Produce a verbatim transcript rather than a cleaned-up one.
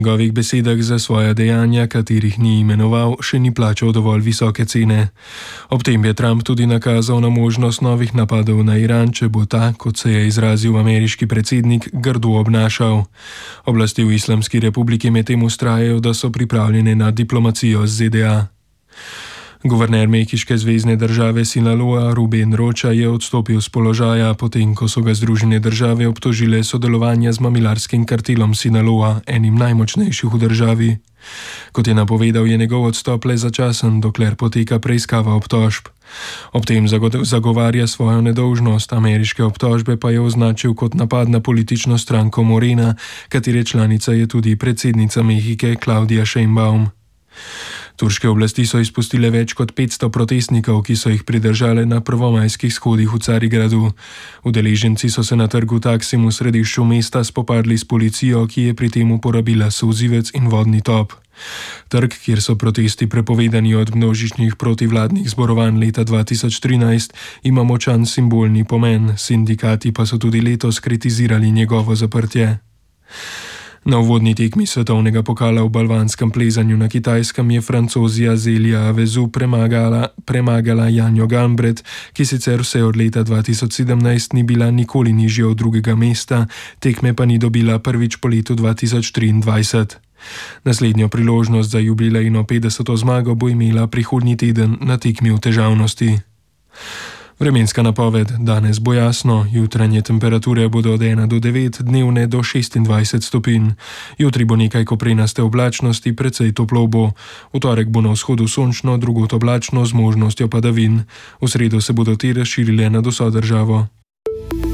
V njegovih besedah za svoja dejanja, katerih ni imenoval, še ni plačal dovolj visoke cene. Ob tem je Trump tudi nakazal na možnost novih napadov na Iran, če bo ta, kot se je izrazil ameriški predsednik, grdo obnašal. Oblasti v Islamski republiki medtem vztrajajo, da so pripravljene na diplomacijo z Z D A. Guverner mehiške zvezne države Sinaloa Rubén Rocha je odstopil z položaja, potem ko so ga Združene države obtožile sodelovanja z mamilarskim kartelom Sinaloa, enim najmočnejših v državi. Kot je napovedal, je njegov odstop le začasen, dokler poteka preiskava obtožb. Ob tem zagovarja svojo nedolžnost, ameriške obtožbe pa je označil kot napad na politično stranko Morena, katere članica je tudi predsednica Mehike Claudia Sheinbaum. Turške oblasti so izpustile več kot petsto protestnikov, ki so jih pridržale na prvomajskih shodih v Carigradu. Udeleženci so se na trgu Taksim v središču mesta spopadli s policijo, ki je pri tem uporabila solzivec in vodni top. Trg, kjer so protesti prepovedani od množičnih protivladnih zborovanj leta dva tisoč trinajst, ima močan simbolni pomen, sindikati pa so tudi letos kritizirali njegovo zaprtje. Na uvodni tekmi svetovnega pokala v balvanskem plezanju na Kitajskem je Francozija Zelija Avezu premagala, premagala Janjo Gambret, ki sicer vse od leta dva tisoč sedemnajst ni bila nikoli nižje od drugega mesta, tekme pa ni dobila prvič po letu dva tisoč triindvajset. Naslednjo priložnost za jubilejno petdeseto zmago bo imela prihodnji teden na tekmi v težavnosti. Vremenska napoved: danes bo jasno, jutranje temperature bodo od ena do devet, dnevne do šestindvajset stopinj. Jutri bo nekaj koprenaste oblačnosti, precej toplo bo. V torek bo na vzhodu sončno, drugod oblačno z možnostjo padavin. V sredo se bodo te razširile nad vso državo.